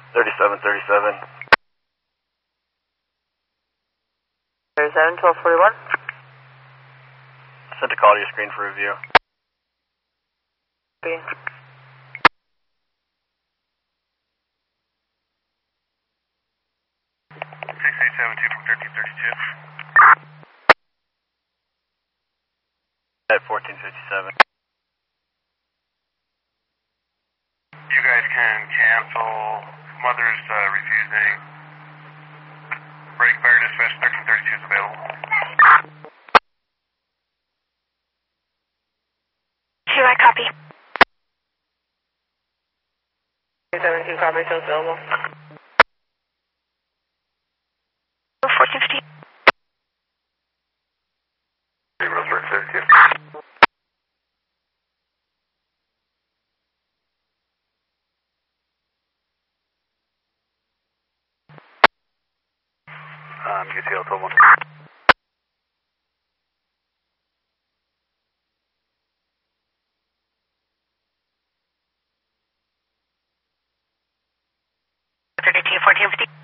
3737. 1241. Sent a call to your screen for review. B. 6872 from 1332. At 1457. You guys can cancel. Mother's refusing. Break fire dispatch 1332 is available. I copy. 72 copy, still available. 1450. Roseburg 32. UCL 12-1. Thirty-two 1450.